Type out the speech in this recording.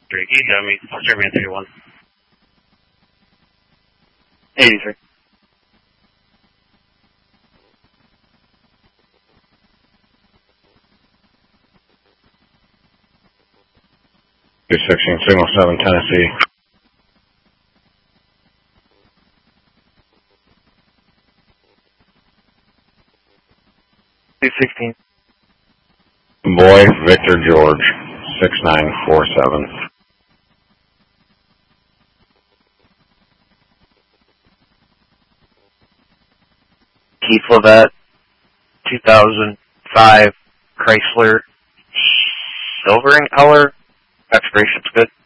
Drake, dummy. Serbian 31. 83. Two-16, signal 7, Tennessee. $216. Boy, Victor George, 6947. Keith Levette, 2005 Chrysler Silvering Color. Expiration's good.